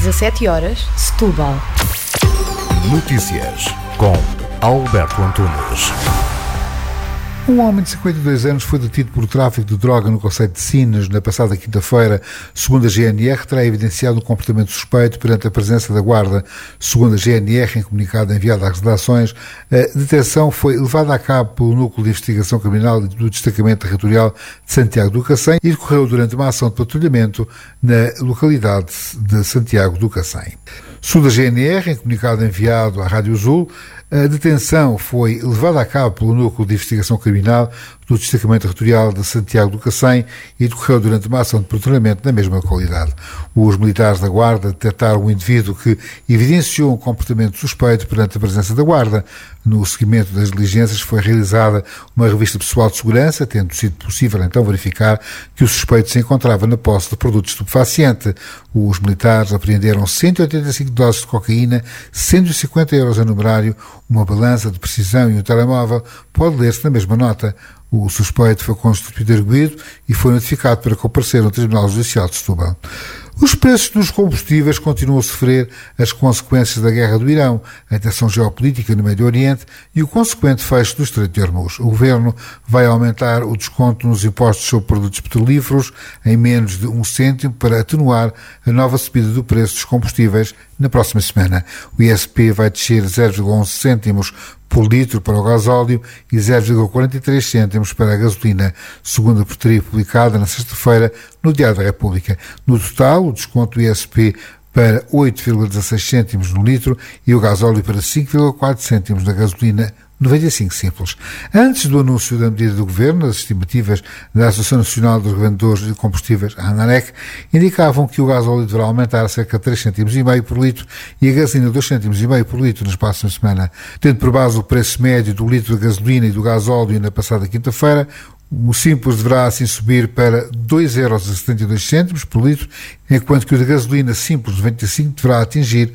17h, Setúbal. Notícias com Alberto Antunes. Um homem de 52 anos foi detido por tráfico de droga no concelho de Sines na passada quinta-feira. Segundo a GNR, terá evidenciado um comportamento suspeito perante a presença da Guarda. Segundo a GNR, em comunicado enviado às redações, a detenção foi levada a cabo pelo Núcleo de Investigação Criminal do Destacamento Territorial de Santiago do Cacém e decorreu durante uma ação de patrulhamento na localidade de Santiago do Cacém. Segundo a GNR, em comunicado enviado à Rádio Azul, a detenção foi levada a cabo pelo Núcleo de Investigação Criminal do Destacamento Territorial de Santiago do Cacém e decorreu durante uma ação de patrulhamento na mesma localidade. Os militares da Guarda detectaram um indivíduo que evidenciou um comportamento suspeito perante a presença da Guarda. No seguimento das diligências foi realizada uma revista pessoal de segurança, tendo sido possível então verificar que o suspeito se encontrava na posse de produtos estupefacientes. Os militares apreenderam 185 doses de cocaína, 150 euros em numerário, uma balança de precisão e um telemóvel. Pode ler-se na mesma nota. O suspeito foi constituído arguido e foi notificado para comparecer no Tribunal Judicial de Setúbal. Os preços dos combustíveis continuam a sofrer as consequências da guerra do Irão, a tensão geopolítica no Médio Oriente e o consequente fecho do Estreito de Hormuz. O Governo vai aumentar o desconto nos impostos sobre produtos petrolíferos em menos de 1 cêntimo para atenuar a nova subida do preço dos combustíveis na próxima semana. O ISP vai descer 0,11 cêntimos por litro para o gasóleo e 0,43 cêntimos para a gasolina, segundo a portaria publicada na sexta-feira no Diário da República. No total, o desconto do ISP para 8,16 cêntimos no litro e o gasóleo para 5,4 cêntimos na gasolina 95 simples. Antes do anúncio da medida do Governo, as estimativas da Associação Nacional dos Revendedores de Combustíveis, a ANAREC, indicavam que o gasóleo deverá aumentar cerca de 3,5 cêntimos por litro e a gasolina 2,5 cêntimos por litro nas próximas semanas. Tendo por base o preço médio do litro de gasolina e do gasóleo na passada quinta-feira, o simples deverá assim subir para 2,72 euros por litro, enquanto que o de gasolina simples 95 deverá atingir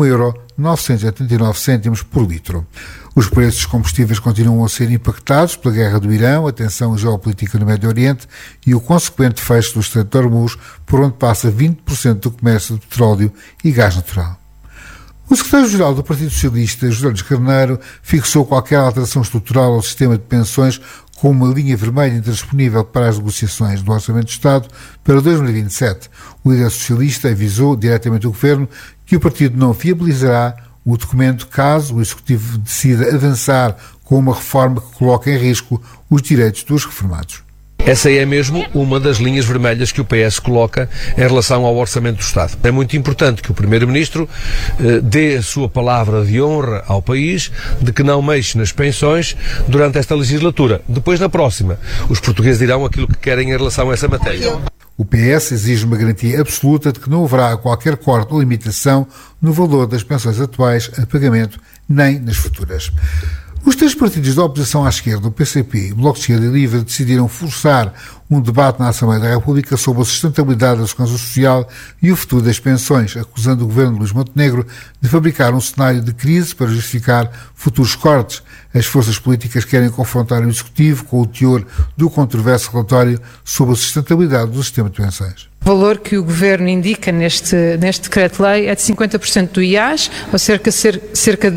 1,989 € por litro. Os preços dos combustíveis continuam a ser impactados pela guerra do Irão, a tensão geopolítica no Médio Oriente e o consequente fecho do Estreito de Hormuz, por onde passa 20% do comércio de petróleo e gás natural. O secretário-geral do Partido Socialista, José Luís Carneiro, fixou qualquer alteração estrutural ao sistema de pensões como uma linha vermelha intransponível para as negociações do Orçamento do Estado para 2027. O líder socialista avisou diretamente o Governo que o partido não viabilizará o documento caso o Executivo decida avançar com uma reforma que coloque em risco os direitos dos reformados. Essa é mesmo uma das linhas vermelhas que o PS coloca em relação ao Orçamento do Estado. É muito importante que o Primeiro-Ministro dê a sua palavra de honra ao país de que não mexe nas pensões durante esta legislatura. Depois, na próxima, os portugueses dirão aquilo que querem em relação a essa matéria. O PS exige uma garantia absoluta de que não haverá qualquer corte ou limitação no valor das pensões atuais a pagamento, nem nas futuras. Os três partidos da oposição à esquerda, o PCP e o Bloco de Esquerda Livre, decidiram forçar um debate na Assembleia da República sobre a sustentabilidade da segurança social e o futuro das pensões, acusando o governo de Luís Montenegro de fabricar um cenário de crise para justificar futuros cortes. As forças políticas querem confrontar o Executivo com o teor do controverso relatório sobre a sustentabilidade do sistema de pensões. O valor que o Governo indica neste decreto-lei é de 50% do IAS, ou cerca de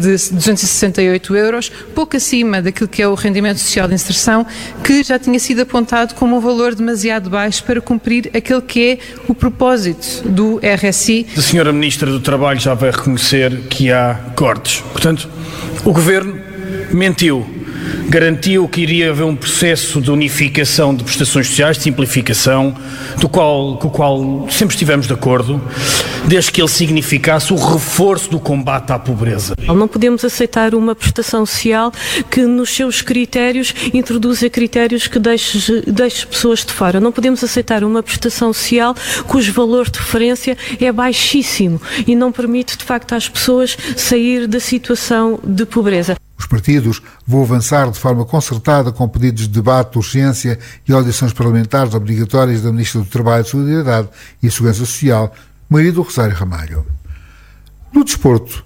268 €, pouco acima daquilo que é o rendimento social de inserção, que já tinha sido apontado como um valor demasiado baixo para cumprir aquele que é o propósito do RSI. A Senhora Ministra do Trabalho já vai reconhecer que há cortes. Portanto, o Governo mentiu. Garantiu que iria haver um processo de unificação de prestações sociais, de simplificação, com o qual sempre estivemos de acordo, desde que ele significasse o reforço do combate à pobreza. Não podemos aceitar uma prestação social que nos seus critérios introduza critérios que deixe pessoas de fora. Não podemos aceitar uma prestação social cujo valor de referência é baixíssimo e não permite, de facto, às pessoas sair da situação de pobreza. Os partidos vão avançar de forma concertada com pedidos de debate de urgência e audições parlamentares obrigatórias da Ministra do Trabalho, Solidariedade e Segurança Social, Maria do Rosário Ramalho. No desporto,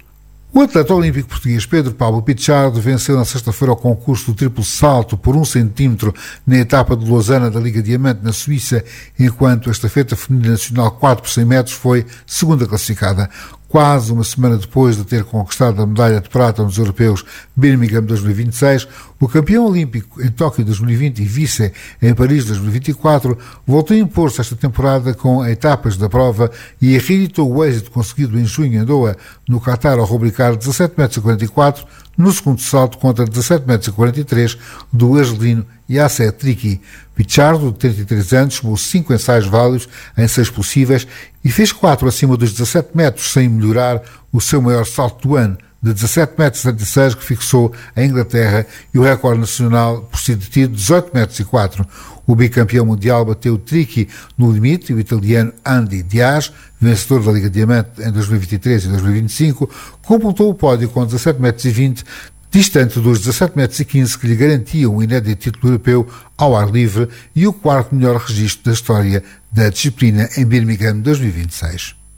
O atleta olímpico português Pedro Pablo Pichardo venceu na sexta-feira o concurso do triplo salto por 1 centímetro na etapa de Lausanne da Liga Diamante na Suíça, enquanto a estafeta feminina nacional 4 por 100 metros foi segunda classificada. Quase uma semana depois de ter conquistado a medalha de prata nos Europeus Birmingham 2026, o campeão olímpico em Tóquio 2020 e vice em Paris 2024 voltou a impor-se esta temporada com etapas da prova e reeditou o êxito conseguido em junho em Doha, no Qatar, ao rubricar 17,44 m no segundo salto contra 17,43 m do argelino Yasser Triki. Pichardo, de 33 anos, tomou 5 ensaios válidos em 6 possíveis e fez 4 acima dos 17 metros, sem melhorar o seu maior salto do ano, de 17,76 m, que fixou a Inglaterra, e o recorde nacional por si detido, 18,04 m. O bicampeão mundial bateu Triki no limite e o italiano Andy Diaz, vencedor da Liga Diamante em 2023 e 2025, completou o pódio com 17,20 m, distante dos 17,15 m que lhe garantiam o inédito título europeu ao ar livre e o quarto melhor registro da história da disciplina em Birmingham 2026.